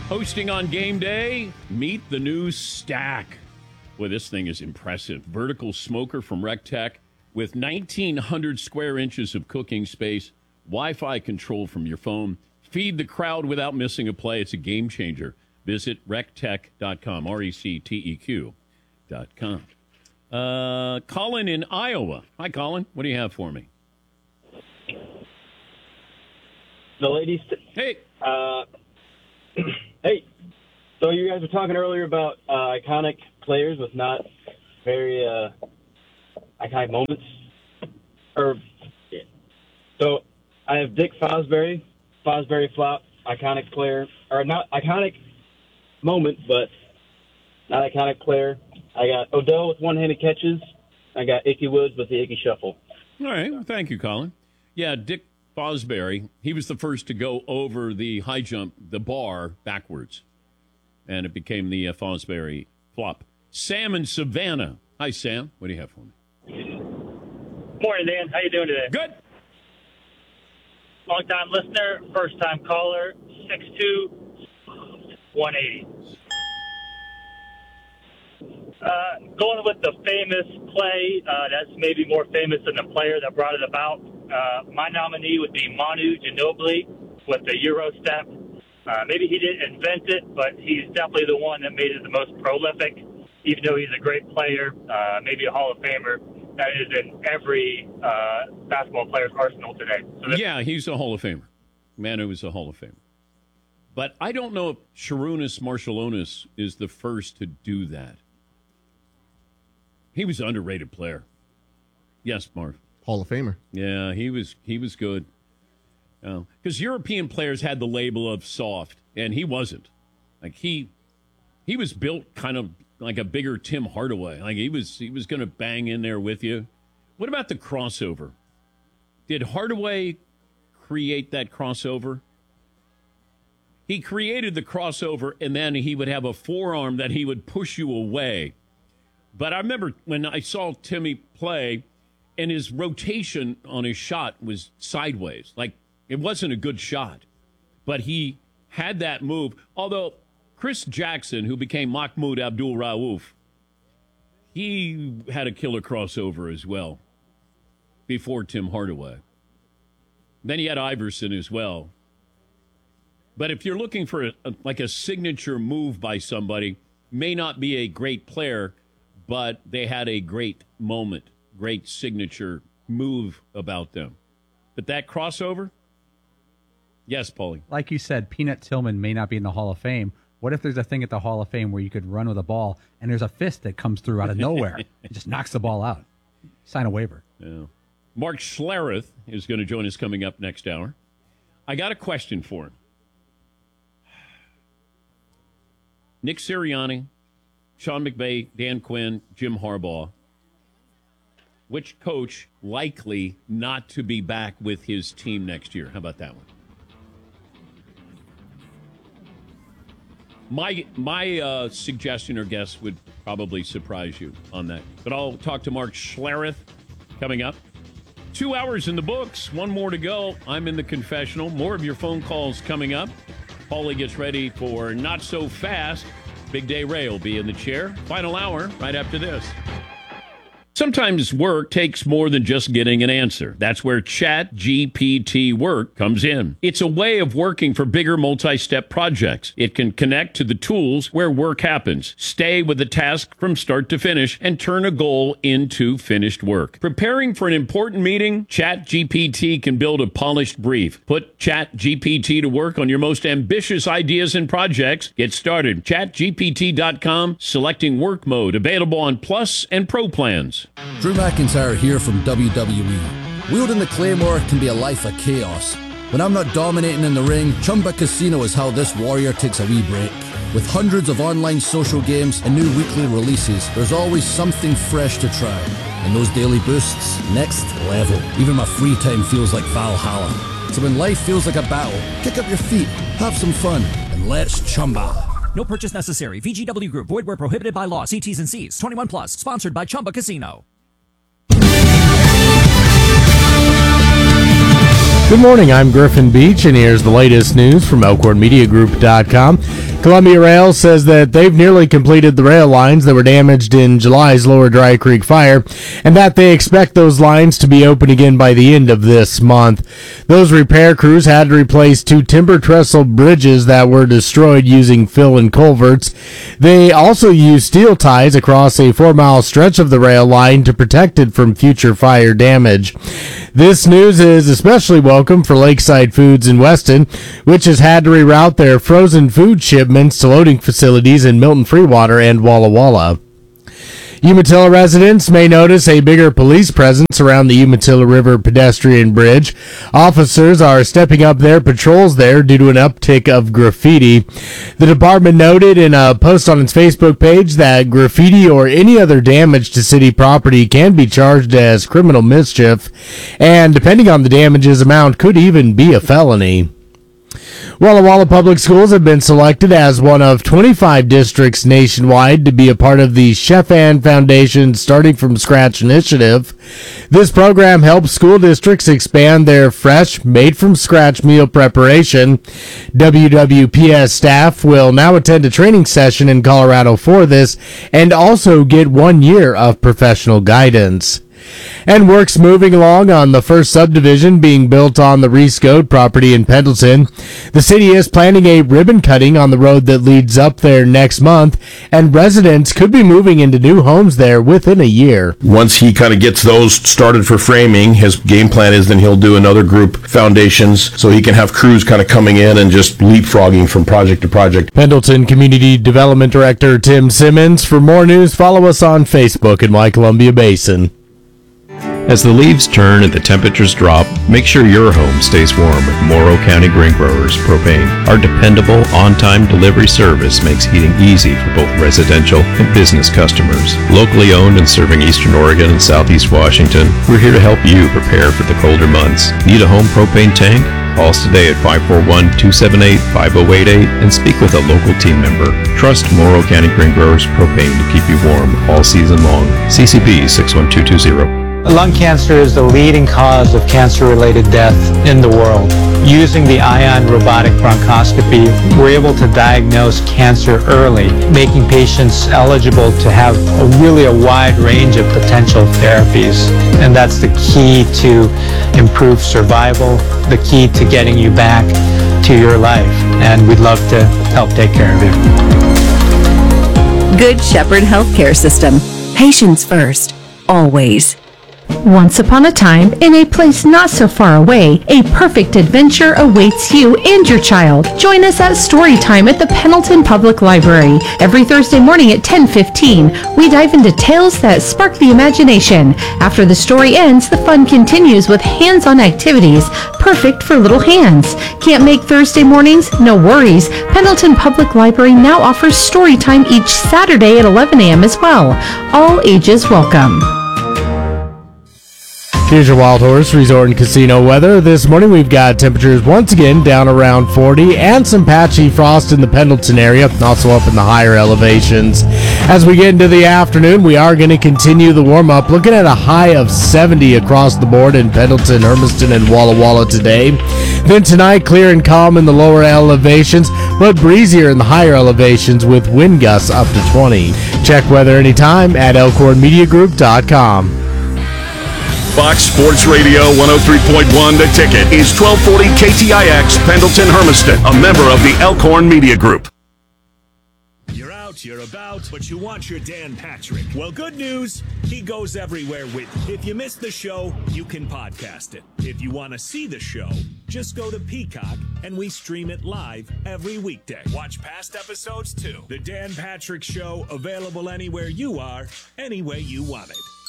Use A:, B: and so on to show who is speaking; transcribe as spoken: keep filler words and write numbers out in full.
A: Hosting on game day, meet the new Stack. Boy, this thing is impressive. Vertical smoker from RecTech with nineteen hundred square inches of cooking space, Wi-Fi control from your phone. Feed the crowd without missing a play. It's a game changer. Visit rectech dot com, R E C T E Q dot com. Uh, Colin in Iowa. Hi, Colin. What do you have for me?
B: The ladies.
A: Hey.
B: Uh, hey. So you guys were talking earlier about uh, iconic players with not very uh, iconic moments. Or, yeah. So I have Dick Fosbury, Fosbury flop, iconic player, or not iconic moment, but not iconic player. I got Odell with one-handed catches. I got Ickey Woods with the Ickey Shuffle.
A: All right. Well, thank you, Colin. Yeah, Dick Fosbury, he was the first to go over the high jump, the bar, backwards. And it became the uh, Fosbury flop. Sam in Savannah. Hi, Sam. What do you have for me?
C: Morning, Dan. How you doing today?
A: Good.
C: Long-time listener, first-time caller, six two, one eighty. Uh, going with the famous play uh, that's maybe more famous than the player that brought it about, uh, my nominee would be Manu Ginobili with the Euro step. Uh, maybe he didn't invent it, but he's definitely the one that made it the most prolific. Even though he's a great player, uh, maybe a Hall of Famer, that is in every uh, basketball player's arsenal today. So
A: yeah, he's a Hall of Famer. Manu is a Hall of Famer. But I don't know if Sharunas Marciulionis is the first to do that. He was an underrated player. Yes, Marv.
D: Hall of Famer.
A: Yeah, he was he was good. Because uh, European players had the label of soft, and he wasn't. Like he he was built kind of like a bigger Tim Hardaway. Like he was he was going to bang in there with you. What about the crossover? Did Hardaway create that crossover? He created the crossover, and then he would have a forearm that he would push you away. But I remember when I saw Timmy play, and his rotation on his shot was sideways. Like, it wasn't a good shot. But he had that move. Although Chris Jackson, who became Mahmoud Abdul-Rauf, he had a killer crossover as well before Tim Hardaway. Then he had Iverson as well. But if you're looking for a, a, like a signature move by somebody, may not be a great player, but they had a great moment, great signature move about them. But that crossover? Yes, Paulie.
E: Like you said, Peanut Tillman may not be in the Hall of Fame. What if there's a thing at the Hall of Fame where you could run with a ball and there's a fist that comes through out of nowhere and just knocks the ball out? Sign a waiver.
A: Yeah. Mark Schlereth is going to join us coming up next hour. I got a question for him. Nick Sirianni, Sean McVay, Dan Quinn, Jim Harbaugh. Which coach likely not to be back with his team next year? How about that one? My my uh, suggestion or guess would probably surprise you on that. But I'll talk to Mark Schlereth coming up. Two hours in the books. One more to go. I'm in the confessional. More of your phone calls coming up. Paulie gets ready for Not So Fast. Big Day Ray will be in the chair. Final hour right after this. Sometimes work takes more than just getting an answer. That's where Chat G P T Work comes in. It's a way of working for bigger multi-step projects. It can connect to the tools where work happens, stay with the task from start to finish, and turn a goal into finished work. Preparing for an important meeting, Chat G P T can build a polished brief. Put Chat G P T to work on your most ambitious ideas and projects. Get started. chat G P T dot com, selecting work mode, available on Plus and Pro plans.
F: Drew McIntyre here from W W E. Wielding the Claymore can be a life of chaos. When I'm not dominating in the ring, Chumba Casino is how this warrior takes a wee break. With hundreds of online social games and new weekly releases, there's always something fresh to try. And those daily boosts, next level. Even my free time feels like Valhalla. So when life feels like a battle, kick up your feet, have some fun, and let's Chumba.
G: No purchase necessary. V G W Group. Void where prohibited by law. See T's and C's. twenty-one plus. Sponsored by Chumba Casino.
D: Good morning, I'm Griffin Beach, and here's the latest news from Elkhorn Media Group dot com. Columbia Rail says that they've nearly completed the rail lines that were damaged in July's Lower Dry Creek fire, and that they expect those lines to be open again by the end of this month. Those repair crews had to replace two timber trestle bridges that were destroyed using fill and culverts. They also used steel ties across a four-mile stretch of the rail line to protect it from future fire damage. This news is especially welcome for Lakeside Foods in Weston, which has had to reroute their frozen food shipments to loading facilities in Milton Freewater and Walla Walla. Umatilla residents may notice a bigger police presence around the Umatilla River pedestrian bridge. Officers are stepping up their patrols there due to an uptick of graffiti. The department noted in a post on its Facebook page that graffiti or any other damage to city property can be charged as criminal mischief, and depending on the damages amount, could even be a felony. Walla Walla Public Schools have been selected as one of twenty-five districts nationwide to be a part of the Chef Ann Foundation's Starting From Scratch initiative. This program helps school districts expand their fresh, made-from-scratch meal preparation. W W P S staff will now attend a training session in Colorado for this and also get one year of professional guidance. And work's moving along on the first subdivision being built on the Reese Goat property in Pendleton. The city is planning a ribbon cutting on the road that leads up there next month, and residents could be moving into new homes there within a year.
H: Once he kind of gets those started for framing, his game plan is then he'll do another group foundations so he can have crews kind of coming in and just leapfrogging from project to project.
D: Pendleton Community Development Director Tim Simmons. For more news, follow us on Facebook in My Columbia Basin.
I: As the leaves turn and the temperatures drop, make sure your home stays warm with Morrow County Grain Growers Propane. Our dependable, on-time delivery service makes heating easy for both residential and business customers. Locally owned and serving Eastern Oregon and Southeast Washington, we're here to help you prepare for the colder months. Need a home propane tank? Call us today at five four one, two seven eight, five zero eight eight and speak with a local team member. Trust Morrow County Grain Growers Propane to keep you warm all season long. C C B six one two two zero.
J: Lung cancer is the leading cause of cancer-related death in the world. Using the Ion robotic bronchoscopy, we're able to diagnose cancer early, making patients eligible to have a really a wide range of potential therapies. And that's the key to improved survival, the key to getting you back to your life. And we'd love to help take care of you.
K: Good Shepherd Healthcare System. Patients first. Always.
L: Once upon a time, in a place not so far away, a perfect adventure awaits you and your child. Join us at Storytime at the Pendleton Public Library. Every Thursday morning at ten fifteen, we dive into tales that spark the imagination. After the story ends, the fun continues with hands-on activities perfect for little hands. Can't make Thursday mornings? No worries. Pendleton Public Library now offers Storytime each Saturday at eleven a.m. as well. All ages welcome.
D: Here's your Wild Horse Resort and Casino weather. This morning we've got temperatures once again down around forty and some patchy frost in the Pendleton area, also up in the higher elevations. As we get into the afternoon, we are going to continue the warm-up, looking at a high of seventy across the board in Pendleton, Hermiston, and Walla Walla today. Then tonight, clear and calm in the lower elevations, but breezier in the higher elevations with wind gusts up to twenty. Check weather anytime at Elkhorn Media Group dot com.
M: Fox Sports Radio one oh three point one The Ticket is twelve forty K T I X Pendleton Hermiston, a member of the Elkhorn Media Group.
N: You're out, you're about, but you want your Dan Patrick. Well, good news, he goes everywhere with you. If you missed the show, you can podcast it. If you want to see the show, just go to Peacock and we stream it live every weekday. Watch past episodes too. The Dan Patrick Show, available anywhere you are, any way you want it.